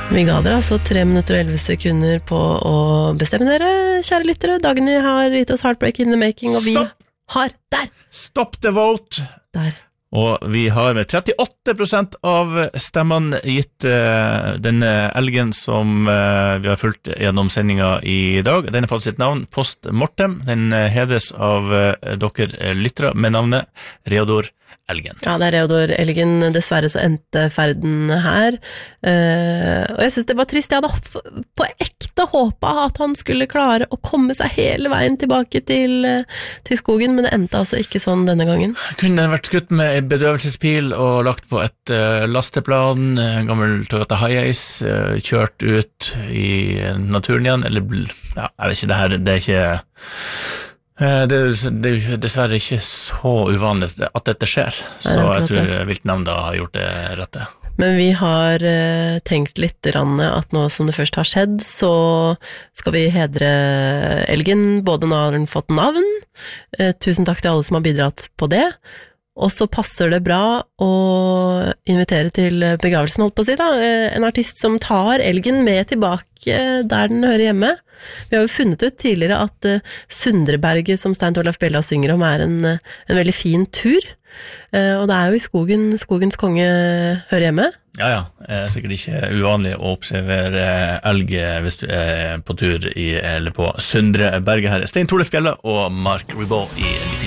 Vi ga dere altså 3 minutter og 11 sekunder på å bestemme dere, kjære lyttere. Dagny har gitt oss Heartbreak in the Making, og vi har der! Stop the vote! Der. Og vi har med 38% av stemmene gitt denne elgen som vi har fulgt gjennom sendingen i dag. Den har fått sitt navn, Post Mortem. Den hedres av dere lyttere med navnet Reodor Elgen. Ja, det Reodor Elgen. Dessverre så endte ferden her. Og jeg synes det var trist. Jeg hadde på ekte håpet at han skulle klare å komme seg hele veien tilbake til skogen, men det endte altså ikke sånn denne gangen. Kunne vært skutt med en bedøvelsespil og lagt på et lasteplan, en gammel Toyota Hiace, kjørt ut i naturen igjen, eller, ja, jeg vet ikke, det er ikke... Det er dessverre ikke så uvanlig at dette skjer, så jeg tror viltnemnda har gjort det rette. Men vi har tenkt litt at nå som det først har skjedd, så skal vi hedre elgen. Både nå har den fått navn. Tusen takk til alle som har bidratt på det. Og så passer det bra å invitere til begravelsen, holdt på å si da. En artist som tar elgen med tilbake der den hører hjemme. Vi har jo funnet ut tidligere at Sundreberget, som Stein Torleif Bella synger om, en veldig fin tur. Og det jo i skogen, skogens konge hører hjemme. Ja, sikkert ikke uvanlig å observere elg hvis du på tur eller på Sundreberget her. Stein Torleif Bella og Mark Ribot i Litt